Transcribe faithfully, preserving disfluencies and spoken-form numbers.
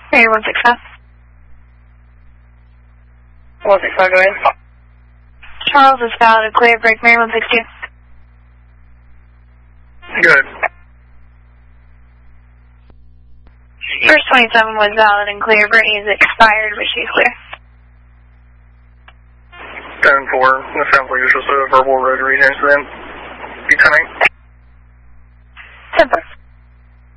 Mary one six five. one six five, go ahead. Charles is valid and clear. Break Mary one six two. Good. First twenty-seven was valid and clear. Brittany is expired, but she's clear. ten four. That sounds like it's just a verbal road regen incident. Be coming.